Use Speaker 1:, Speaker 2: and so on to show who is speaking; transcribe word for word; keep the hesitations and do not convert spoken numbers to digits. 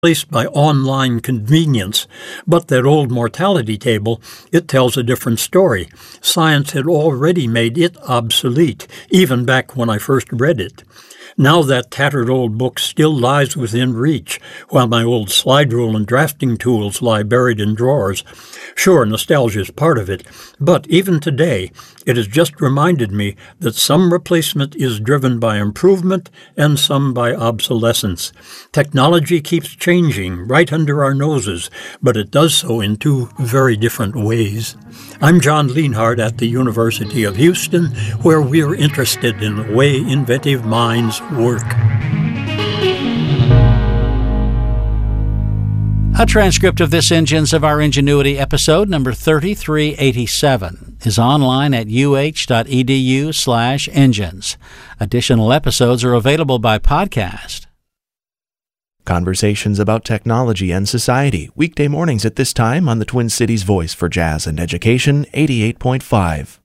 Speaker 1: replaced by online convenience, but that old mortality table, it tells a different story. Science had already made it obsolete, even back when I first read it. Now that tattered old book still lies within reach, while my old slide rule and drafting tools lie buried in drawers. Sure, nostalgia is part of it, but even today, it has just reminded me that some replacement is driven by improvement and some by obsolescence. Technology keeps changing right under our noses, but it does so in two very different ways. I'm John Lienhardt at the University of Houston, where we're interested in the way inventive minds work.
Speaker 2: A transcript of this Engines of Our Ingenuity episode number thirty-three eighty-seven is online at uh.edu slash engines. Additional episodes are available by podcast.
Speaker 3: Conversations about technology and society, weekday mornings at this time on the Twin Cities Voice for Jazz and Education, eighty-eight point five.